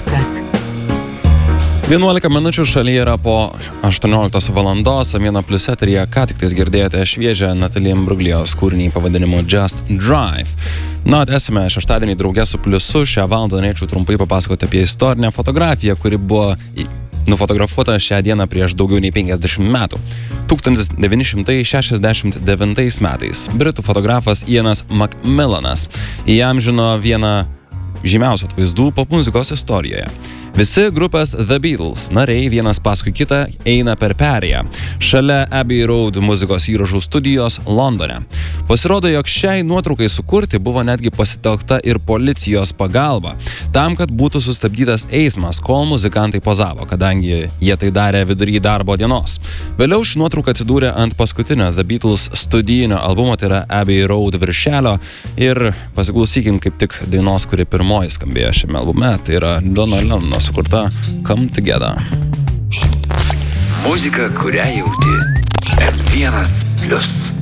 Podcastas. 11 minučių šalyje yra po 18 valandos, Amino Plus eteryje ką tik tais girdėjote šviežią Natalie Imbruglios kūrinį pavadinimu Just Drive. Esame šeštadienį drauge su Pliusu, šią valandą norėčiau trumpai papasakoti apie istorinę fotografiją, kuri buvo nufotografuota šią dieną prieš daugiau nei 50 metų. 1969 metais britų fotografas Ianas Macmillanas įamžino vieną žymiausių atvaizdų popmuzikos istorijoje. Visi grupės The Beatles nariai vienas paskui kitą eina per perėją šalia Abbey Road muzikos įrašų studijos Londone. Pasirodo, jog šiai nuotraukai sukurti buvo netgi pasitelkta ir policijos pagalba, tam, kad būtų sustabdytas eismas, kol muzikantai pozavo, kadangi jie tai darė vidury darbo dienos. Vėliau ši nuotrauka atsidūrė ant paskutinio The Beatles studijinio albumo, tai yra Abbey Road viršelio, ir pasiklausykim kaip tik dainos, kuri pirmoji skambėjo šiame albume, tai yra Johno Lennono sukurta Come Together. Muzika, kurią jauti. M1+.